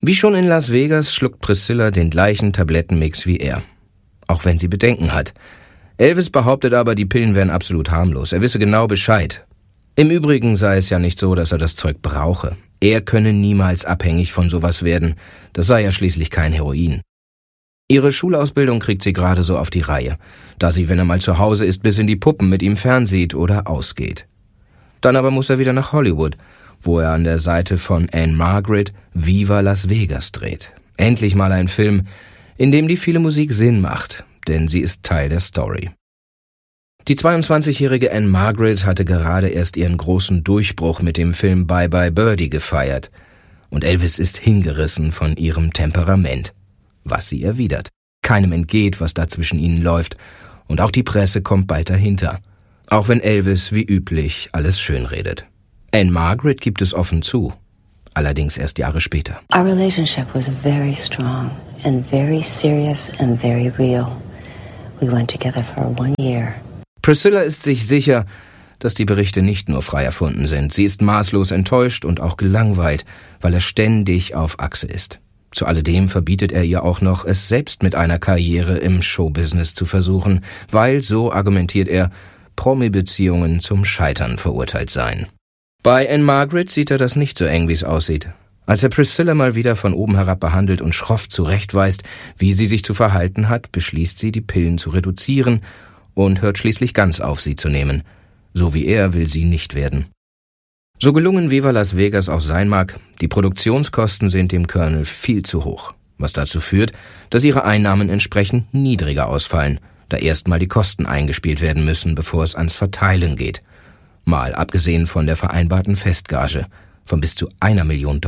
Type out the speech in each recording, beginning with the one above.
Wie schon in Las Vegas schluckt Priscilla den gleichen Tablettenmix wie er. Auch wenn sie Bedenken hat. Elvis behauptet aber, die Pillen wären absolut harmlos. Er wisse genau Bescheid. Im Übrigen sei es ja nicht so, dass er das Zeug brauche. Er könne niemals abhängig von sowas werden. Das sei ja schließlich kein Heroin. Ihre Schulausbildung kriegt sie gerade so auf die Reihe, da sie, wenn er mal zu Hause ist, bis in die Puppen mit ihm fernsieht oder ausgeht. Dann aber muss er wieder nach Hollywood, wo er an der Seite von Ann-Margret Viva Las Vegas dreht. Endlich mal ein Film, in dem die viele Musik Sinn macht, denn sie ist Teil der Story. Die 22-jährige Ann-Margret hatte gerade erst ihren großen Durchbruch mit dem Film Bye Bye Birdie gefeiert. Und Elvis ist hingerissen von ihrem Temperament. Was sie erwidert. Keinem entgeht, was da zwischen ihnen läuft. Und auch die Presse kommt bald dahinter. Auch wenn Elvis wie üblich alles schönredet. Ann-Margret gibt es offen zu. Allerdings erst Jahre später. Our relationship was very strong and very serious and very real. We went together for 1 year. Priscilla ist sich sicher, dass die Berichte nicht nur frei erfunden sind. Sie ist maßlos enttäuscht und auch gelangweilt, weil er ständig auf Achse ist. Zu alledem verbietet er ihr auch noch, es selbst mit einer Karriere im Showbusiness zu versuchen, weil, so argumentiert er, Promi-Beziehungen zum Scheitern verurteilt seien. Bei Ann-Margret sieht er das nicht so eng, wie es aussieht. Als er Priscilla mal wieder von oben herab behandelt und schroff zurechtweist, wie sie sich zu verhalten hat, beschließt sie, die Pillen zu reduzieren und hört schließlich ganz auf, sie zu nehmen. So wie er will sie nicht werden. So gelungen Viva Las Vegas auch sein mag, die Produktionskosten sind dem Colonel viel zu hoch, was dazu führt, dass ihre Einnahmen entsprechend niedriger ausfallen, da erstmal die Kosten eingespielt werden müssen, bevor es ans Verteilen geht. Mal abgesehen von der vereinbarten Festgage von bis zu $1 Million.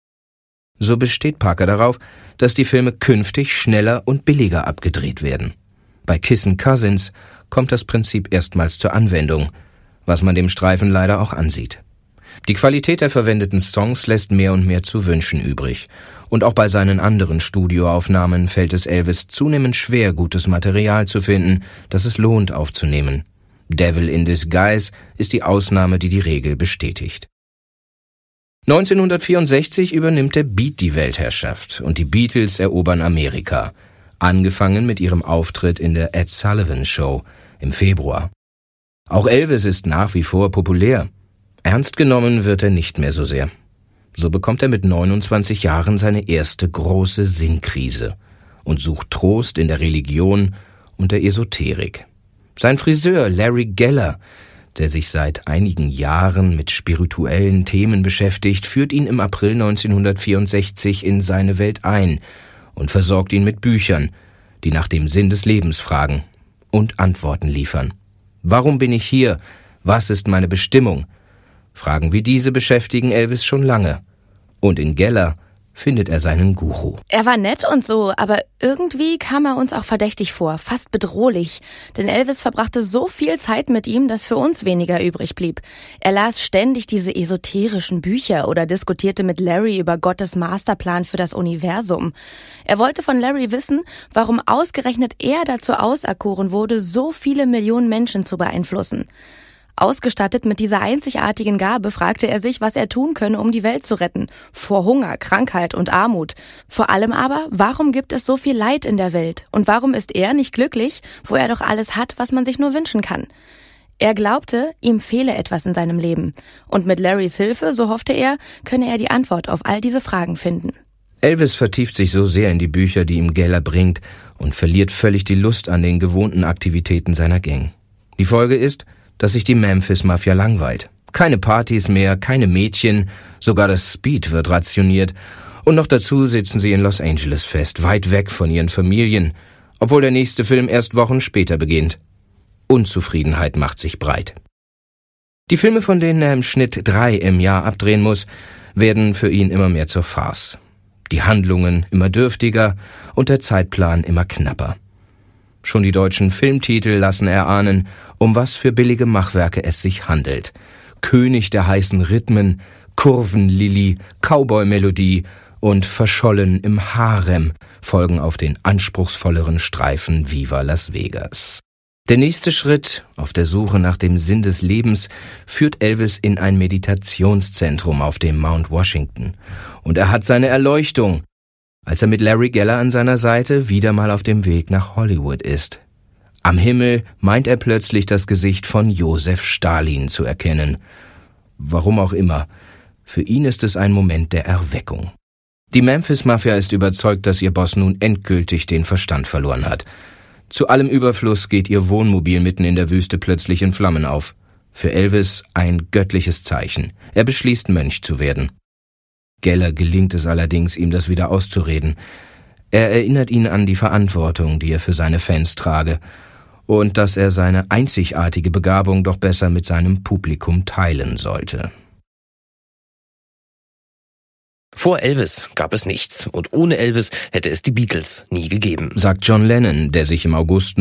So besteht Parker darauf, dass die Filme künftig schneller und billiger abgedreht werden. Bei Kissin' Cousins kommt das Prinzip erstmals zur Anwendung, was man dem Streifen leider auch ansieht. Die Qualität der verwendeten Songs lässt mehr und mehr zu wünschen übrig. Und auch bei seinen anderen Studioaufnahmen fällt es Elvis zunehmend schwer, gutes Material zu finden, das es lohnt aufzunehmen. Devil in Disguise ist die Ausnahme, die die Regel bestätigt. 1964 übernimmt der Beat die Weltherrschaft und die Beatles erobern Amerika, angefangen mit ihrem Auftritt in der Ed Sullivan Show im Februar. Auch Elvis ist nach wie vor populär. Ernst genommen wird er nicht mehr so sehr. So bekommt er mit 29 Jahren seine erste große Sinnkrise und sucht Trost in der Religion und der Esoterik. Sein Friseur Larry Geller, der sich seit einigen Jahren mit spirituellen Themen beschäftigt, führt ihn im April 1964 in seine Welt ein und versorgt ihn mit Büchern, die nach dem Sinn des Lebens fragen und Antworten liefern. Warum bin ich hier? Was ist meine Bestimmung? Fragen wie diese beschäftigen Elvis schon lange. Und in Geller findet er seinen Guru. Er war nett und so, aber irgendwie kam er uns auch verdächtig vor, fast bedrohlich. Denn Elvis verbrachte so viel Zeit mit ihm, dass für uns weniger übrig blieb. Er las ständig diese esoterischen Bücher oder diskutierte mit Larry über Gottes Masterplan für das Universum. Er wollte von Larry wissen, warum ausgerechnet er dazu auserkoren wurde, so viele Millionen Menschen zu beeinflussen. Ausgestattet mit dieser einzigartigen Gabe fragte er sich, was er tun könne, um die Welt zu retten. Vor Hunger, Krankheit und Armut. Vor allem aber, warum gibt es so viel Leid in der Welt? Und warum ist er nicht glücklich, wo er doch alles hat, was man sich nur wünschen kann? Er glaubte, ihm fehle etwas in seinem Leben. Und mit Larrys Hilfe, so hoffte er, könne er die Antwort auf all diese Fragen finden. Elvis vertieft sich so sehr in die Bücher, die ihm Geller bringt, und verliert völlig die Lust an den gewohnten Aktivitäten seiner Gang. Die Folge ist, dass sich die Memphis-Mafia langweilt. Keine Partys mehr, keine Mädchen, sogar das Speed wird rationiert. Und noch dazu sitzen sie in Los Angeles fest, weit weg von ihren Familien, obwohl der nächste Film erst Wochen später beginnt. Unzufriedenheit macht sich breit. Die Filme, von denen er im Schnitt 3 im Jahr abdrehen muss, werden für ihn immer mehr zur Farce. Die Handlungen immer dürftiger und der Zeitplan immer knapper. Schon die deutschen Filmtitel lassen erahnen, um was für billige Machwerke es sich handelt. König der heißen Rhythmen, Kurvenlilly, Cowboy-Melodie und Verschollen im Harem folgen auf den anspruchsvolleren Streifen Viva Las Vegas. Der nächste Schritt auf der Suche nach dem Sinn des Lebens führt Elvis in ein Meditationszentrum auf dem Mount Washington. Und er hat seine Erleuchtung, als er mit Larry Geller an seiner Seite wieder mal auf dem Weg nach Hollywood ist. Am Himmel meint er plötzlich das Gesicht von Josef Stalin zu erkennen. Warum auch immer, für ihn ist es ein Moment der Erweckung. Die Memphis-Mafia ist überzeugt, dass ihr Boss nun endgültig den Verstand verloren hat. Zu allem Überfluss geht ihr Wohnmobil mitten in der Wüste plötzlich in Flammen auf. Für Elvis ein göttliches Zeichen. Er beschließt, Mönch zu werden. Geller gelingt es allerdings, ihm das wieder auszureden. Er erinnert ihn an die Verantwortung, die er für seine Fans trage und dass er seine einzigartige Begabung doch besser mit seinem Publikum teilen sollte. Vor Elvis gab es nichts und ohne Elvis hätte es die Beatles nie gegeben, sagt John Lennon, der sich im August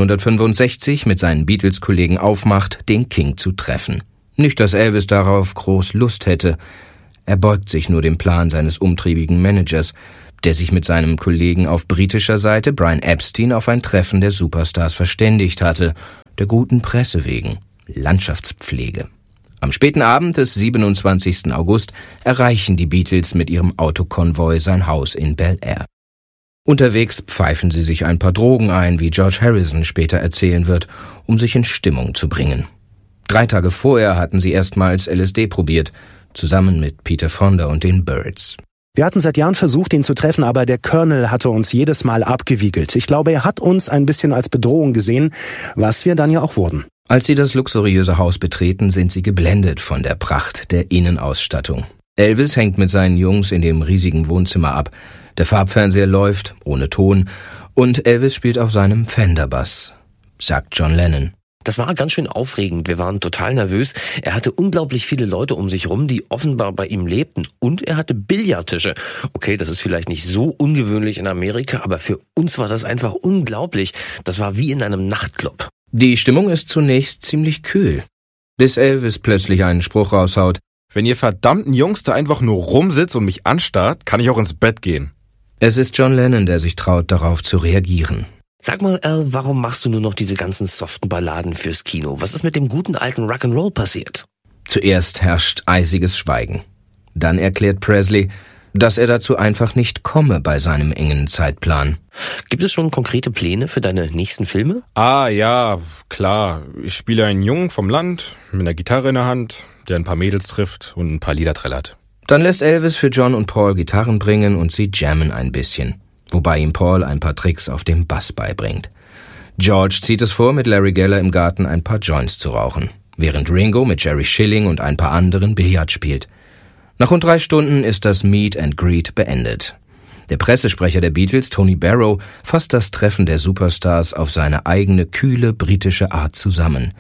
1965 mit seinen Beatles-Kollegen aufmacht, den King zu treffen. Nicht, dass Elvis darauf groß Lust hätte. Er beugt sich nur dem Plan seines umtriebigen Managers, der sich mit seinem Kollegen auf britischer Seite, Brian Epstein, auf ein Treffen der Superstars verständigt hatte, der guten Presse wegen, Landschaftspflege. Am späten Abend des 27. August erreichen die Beatles mit ihrem Autokonvoi sein Haus in Bel Air. Unterwegs pfeifen sie sich ein paar Drogen ein, wie George Harrison später erzählen wird, um sich in Stimmung zu bringen. 3 Tage vorher hatten sie erstmals LSD probiert, zusammen mit Peter Fonda und den Byrds. Wir hatten seit Jahren versucht, ihn zu treffen, aber der Colonel hatte uns jedes Mal abgewiegelt. Ich glaube, er hat uns ein bisschen als Bedrohung gesehen, was wir dann ja auch wurden. Als sie das luxuriöse Haus betreten, sind sie geblendet von der Pracht der Innenausstattung. Elvis hängt mit seinen Jungs in dem riesigen Wohnzimmer ab. Der Farbfernseher läuft, ohne Ton, und Elvis spielt auf seinem Fender-Bass, sagt John Lennon. Das war ganz schön aufregend. Wir waren total nervös. Er hatte unglaublich viele Leute um sich rum, die offenbar bei ihm lebten. Und er hatte Billardtische. Okay, das ist vielleicht nicht so ungewöhnlich in Amerika, aber für uns war das einfach unglaublich. Das war wie in einem Nachtclub. Die Stimmung ist zunächst ziemlich kühl, bis Elvis plötzlich einen Spruch raushaut. Wenn ihr verdammten Jungs da einfach nur rumsitzt und mich anstarrt, kann ich auch ins Bett gehen. Es ist John Lennon, der sich traut, darauf zu reagieren. Sag mal, Al, warum machst du nur noch diese ganzen soften Balladen fürs Kino? Was ist mit dem guten alten Rock'n'Roll passiert? Zuerst herrscht eisiges Schweigen. Dann erklärt Presley, dass er dazu einfach nicht komme bei seinem engen Zeitplan. Gibt es schon konkrete Pläne für deine nächsten Filme? Ah ja, klar. Ich spiele einen Jungen vom Land mit einer Gitarre in der Hand, der ein paar Mädels trifft und ein paar Lieder trällert. Dann lässt Elvis für John und Paul Gitarren bringen und sie jammen ein bisschen, wobei ihm Paul ein paar Tricks auf dem Bass beibringt. George zieht es vor, mit Larry Geller im Garten ein paar Joints zu rauchen, während Ringo mit Jerry Schilling und ein paar anderen Billard spielt. Nach rund 3 Stunden ist das Meet and Greet beendet. Der Pressesprecher der Beatles, Tony Barrow, fasst das Treffen der Superstars auf seine eigene kühle britische Art zusammen.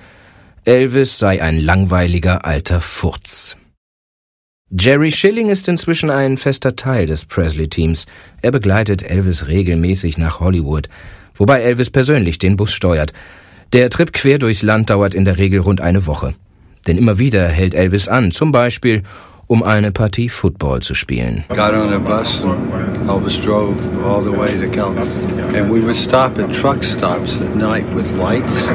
Elvis sei ein langweiliger alter Furz. Jerry Schilling ist inzwischen ein fester Teil des Presley-Teams. Er begleitet Elvis regelmäßig nach Hollywood, wobei Elvis persönlich den Bus steuert. Der Trip quer durchs Land dauert in der Regel rund eine Woche. Denn immer wieder hält Elvis an, zum Beispiel um eine Partie Football zu spielen. Got on a bus and Elvis drove all the way to California. And we would stop at truck stops at night with lights.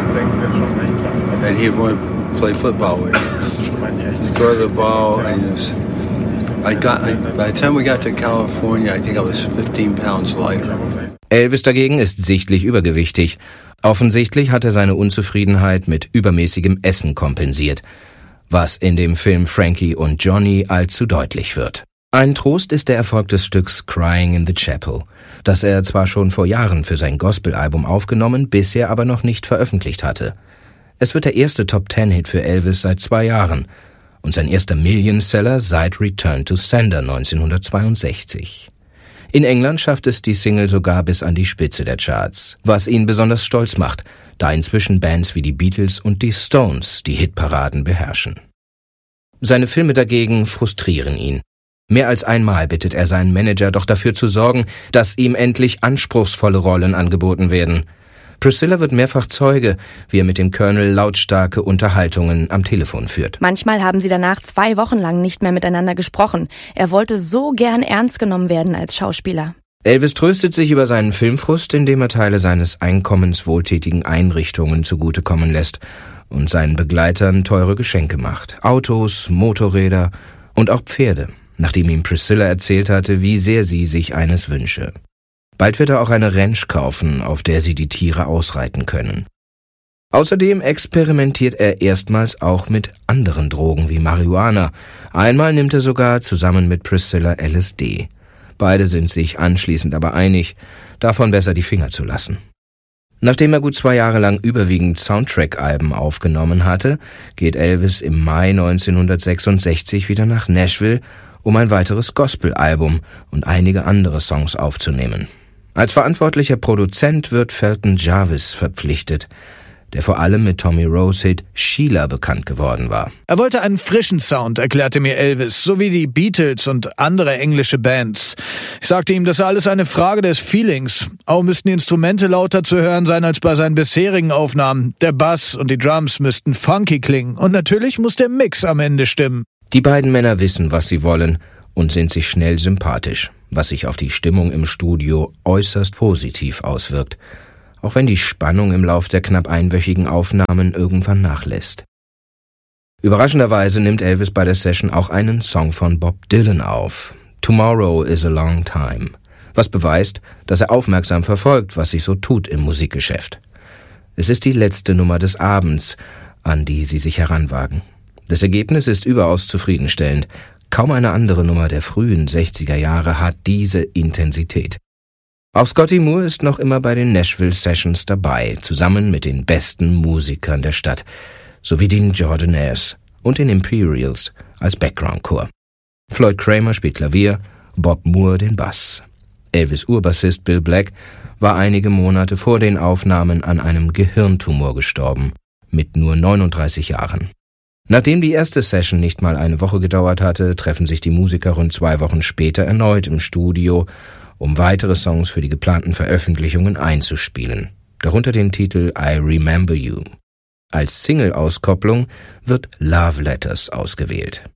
And he'd want to play football with me. Throw the ball and by the time we got to California, I think I was 15 pounds lighter. Elvis dagegen ist sichtlich übergewichtig. Offensichtlich hat er seine Unzufriedenheit mit übermäßigem Essen kompensiert, was in dem Film Frankie und Johnny allzu deutlich wird. Ein Trost ist der Erfolg des Stücks Crying in the Chapel, das er zwar schon vor Jahren für sein Gospel-Album aufgenommen, bisher aber noch nicht veröffentlicht hatte. Es wird der erste Top-10-Hit für Elvis seit 2 Jahren und sein erster Millionseller seit Return to Sender 1962. In England schafft es die Single sogar bis an die Spitze der Charts, was ihn besonders stolz macht, da inzwischen Bands wie die Beatles und die Stones die Hitparaden beherrschen. Seine Filme dagegen frustrieren ihn. Mehr als einmal bittet er seinen Manager doch dafür zu sorgen, dass ihm endlich anspruchsvolle Rollen angeboten werden. Priscilla wird mehrfach Zeuge, wie er mit dem Colonel lautstarke Unterhaltungen am Telefon führt. Manchmal haben sie danach 2 Wochen lang nicht mehr miteinander gesprochen. Er wollte so gern ernst genommen werden als Schauspieler. Elvis tröstet sich über seinen Filmfrust, indem er Teile seines Einkommens wohltätigen Einrichtungen zugutekommen lässt und seinen Begleitern teure Geschenke macht. Autos, Motorräder und auch Pferde, nachdem ihm Priscilla erzählt hatte, wie sehr sie sich eines wünsche. Bald wird er auch eine Ranch kaufen, auf der sie die Tiere ausreiten können. Außerdem experimentiert er erstmals auch mit anderen Drogen wie Marihuana. Einmal nimmt er sogar zusammen mit Priscilla LSD. Beide sind sich anschließend aber einig, davon besser die Finger zu lassen. Nachdem er gut 2 Jahre lang überwiegend Soundtrack-Alben aufgenommen hatte, geht Elvis im Mai 1966 wieder nach Nashville, um ein weiteres Gospel-Album und einige andere Songs aufzunehmen. Als verantwortlicher Produzent wird Felton Jarvis verpflichtet, der vor allem mit Tommy Rose Hit Sheila bekannt geworden war. Er wollte einen frischen Sound, erklärte mir Elvis, so wie die Beatles und andere englische Bands. Ich sagte ihm, das sei alles eine Frage des Feelings. Auch müssten die Instrumente lauter zu hören sein als bei seinen bisherigen Aufnahmen. Der Bass und die Drums müssten funky klingen und natürlich muss der Mix am Ende stimmen. Die beiden Männer wissen, was sie wollen und sind sich schnell sympathisch, was sich auf die Stimmung im Studio äußerst positiv auswirkt, auch wenn die Spannung im Lauf der knapp einwöchigen Aufnahmen irgendwann nachlässt. Überraschenderweise nimmt Elvis bei der Session auch einen Song von Bob Dylan auf, Tomorrow is a Long Time, was beweist, dass er aufmerksam verfolgt, was sich so tut im Musikgeschäft. Es ist die letzte Nummer des Abends, an die sie sich heranwagen. Das Ergebnis ist überaus zufriedenstellend. Kaum eine andere Nummer der frühen 60er Jahre hat diese Intensität. Auch Scotty Moore ist noch immer bei den Nashville Sessions dabei, zusammen mit den besten Musikern der Stadt, sowie den Jordanaires und den Imperials als Background-Chor. Floyd Kramer spielt Klavier, Bob Moore den Bass. Elvis' Urbassist Bill Black war einige Monate vor den Aufnahmen an einem Gehirntumor gestorben, mit nur 39 Jahren. Nachdem die erste Session nicht mal eine Woche gedauert hatte, treffen sich die Musiker rund 2 Wochen später erneut im Studio, um weitere Songs für die geplanten Veröffentlichungen einzuspielen, darunter den Titel I Remember You. Als Single-Auskopplung wird Love Letters ausgewählt.